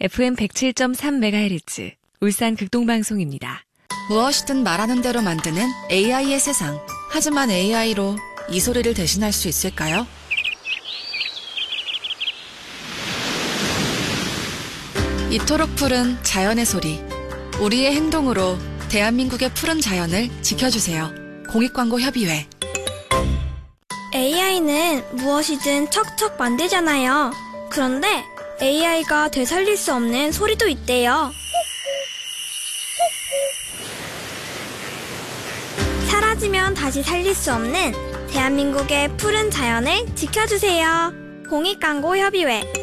FM 107.3MHz 울산 극동방송입니다. 무엇이든 말하는 대로 만드는 AI의 세상. 하지만 AI로 이 소리를 대신할 수 있을까요? 이토록 푸른 자연의 소리. 우리의 행동으로 대한민국의 푸른 자연을 지켜주세요. 공익광고협의회. AI는 무엇이든 척척 만들잖아요. 그런데 AI가 되살릴 수 없는 소리도 있대요. 사라지면 다시 살릴 수 없는 대한민국의 푸른 자연을 지켜주세요. 공익광고협의회.